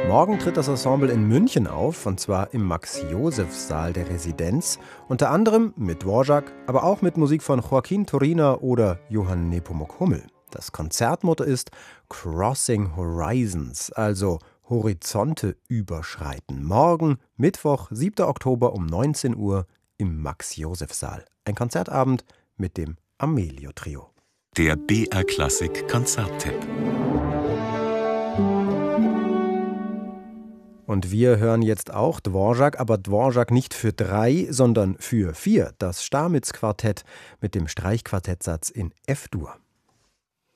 Morgen tritt das Ensemble in München auf, und zwar im Max-Joseph-Saal der Residenz. Unter anderem mit Dvorak, aber auch mit Musik von Joaquin Turina oder Johann Nepomuk Hummel. Das Konzertmotto ist Crossing Horizons, also Horizonte überschreiten. Morgen, Mittwoch, 7. Oktober um 19 Uhr im Max-Joseph-Saal. Ein Konzertabend mit dem Amelio-Trio. Der BR Klassik Konzerttipp. Und wir hören jetzt auch Dvorak, aber Dvorak nicht für 3, sondern für 4. Das Stamitz-Quartett mit dem Streichquartettsatz in F-Dur.